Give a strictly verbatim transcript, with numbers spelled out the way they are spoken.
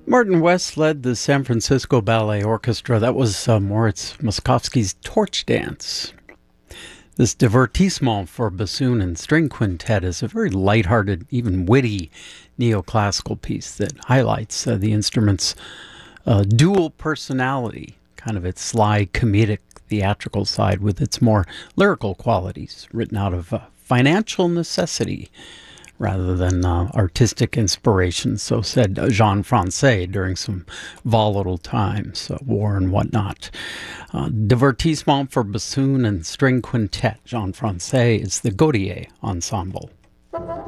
Martin West led the San Francisco Ballet Orchestra. That was uh, Moritz Moszkowski's Torch Dance. This divertissement for bassoon and string quintet is a very lighthearted, even witty neoclassical piece that highlights uh, the instrument's uh, dual personality, kind of its sly, comedic, theatrical side with its more lyrical qualities, written out of uh, financial necessity rather than uh, artistic inspiration, so said Jean Francais during some volatile times, uh, war and whatnot. Uh, divertissement for bassoon and string quintet. Jean Francais is the Gaudier Ensemble.